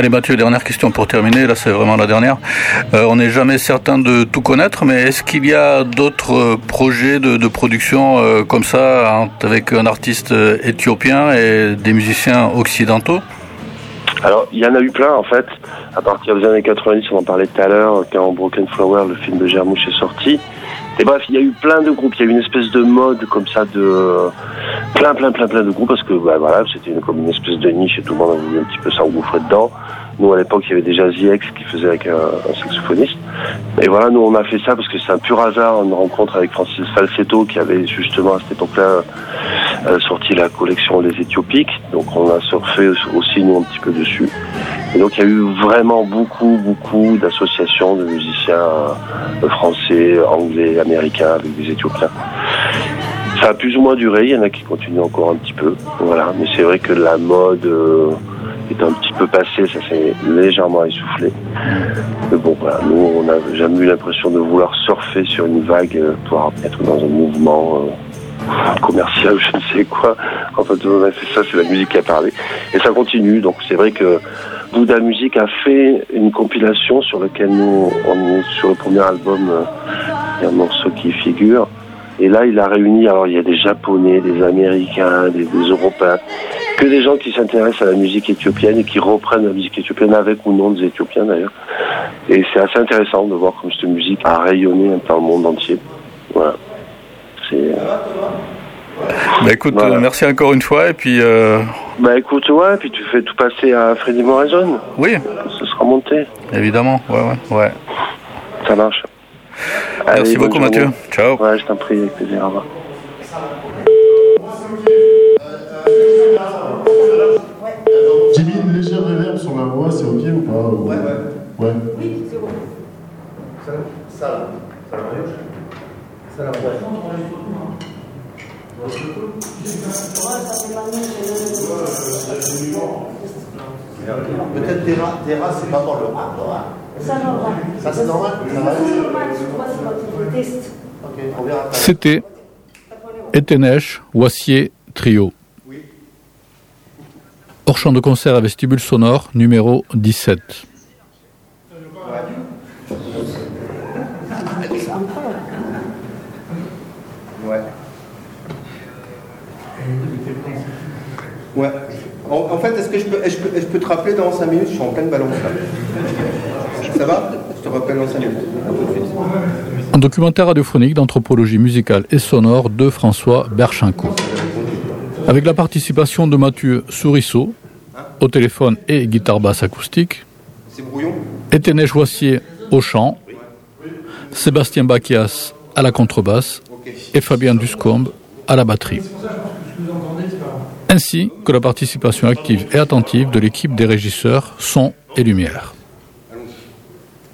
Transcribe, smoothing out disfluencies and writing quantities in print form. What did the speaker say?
Allez Mathieu, dernière question pour terminer, là c'est vraiment la dernière. On n'est jamais certain de tout connaître, mais est-ce qu'il y a d'autres projets de production comme ça, avec un artiste éthiopien et des musiciens occidentaux ? Alors, il y en a eu plein, en fait. À partir des années 90, on en parlait tout à l'heure, quand Broken Flower, le film de Jarmusch, est sorti. Et bref, il y a eu plein de groupes. Il y a eu une espèce de mode comme ça de plein de groupes parce que voilà, c'était comme une espèce de niche et tout le monde a voulu un petit peu s'engouffrer dedans. Nous, à l'époque, il y avait déjà ZX qui faisait avec un saxophoniste. Et voilà, nous, on a fait ça parce que c'est un pur hasard, une rencontre avec Francis Falsetto qui avait justement à cette époque-là sorti la collection Les Éthiopiques. Donc, on a surfé aussi, nous, un petit peu dessus. Et donc, il y a eu vraiment beaucoup d'associations de musiciens français, anglais, américains avec des Éthiopiens. Ça a plus ou moins duré, il y en a qui continuent encore un petit peu. Voilà, mais c'est vrai que la mode est un petit peu passée, ça s'est légèrement essoufflé. Mais bon, voilà, nous, on n'a jamais eu l'impression de vouloir surfer sur une vague pour être dans un mouvement commercial, je ne sais quoi. En fait, c'est ça, c'est la musique qui a parlé. Et ça continue, donc c'est vrai que Bouddha Music a fait une compilation sur laquelle nous, on est sur le premier album, il y a un morceau qui y figure. Et là, il a réuni, alors il y a des Japonais, des Américains, des Européens, que des gens qui s'intéressent à la musique éthiopienne et qui reprennent la musique éthiopienne avec ou non des Éthiopiens d'ailleurs. Et c'est assez intéressant de voir comme cette musique a rayonné dans le monde entier. Voilà. C'est... écoute, voilà. Merci encore une fois et puis... écoute, ouais, puis tu fais tout passer à Freddie Morrison. Oui. Ce sera monté. Évidemment, ouais. Ça marche. Merci beaucoup Mathieu. Ciao. Ouais, je t'en prie, avec plaisir. Au revoir. J'ai mis une légère réverb sur ma voix, c'est ok ou pas? Ouais. Oui, c'est bon. Ça Peut-être Terra, c'est pas pour le hard. Ça, normal. Ça, c'est normal. C'était Etenesh Wassier Trio. Hors champ de concert à vestibule sonore, numéro 17. Ouais. En fait, est-ce que je peux te rappeler dans 5 minutes? Je suis en pleine balance là. Ça va? Je te rappelle dans 5 minutes. Un documentaire radiophonique d'anthropologie musicale et sonore de François Berchincourt. Avec la participation de Mathieu Sourisseau, au téléphone et guitare basse acoustique, Etenesh Wassier au chant, Sébastien Bakias à la contrebasse et Fabien Duscombe à la batterie. Ainsi que la participation active et attentive de l'équipe des régisseurs son et lumière.